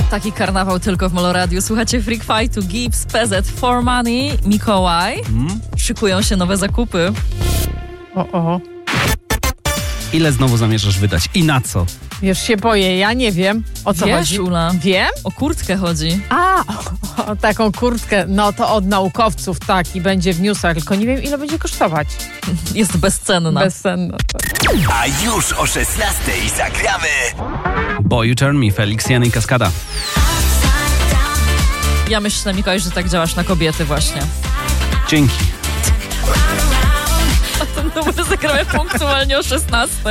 Taki karnawał tylko w Moloradiu. Słuchacie Freak Fightu, Gibbs, PZ, For Money, Mikołaj. Szykują się nowe zakupy. Ile znowu zamierzasz wydać i na co? Już się boję, ja nie wiem, o co Wiesz, chodzi. Ula? Wiem? O kurtkę chodzi. O taką kurtkę, no to od naukowców tak i będzie w newsach, tylko nie wiem, ile będzie kosztować. Jest bezcenna. Bezcenna. A już o 16:00 zagramy Boy You Turn Me, Felix, Jan i Kaskada. Ja myślę, Mikołaj, że tak działasz na kobiety właśnie. Dzięki. A ten numer zagramy punktualnie o 16:00.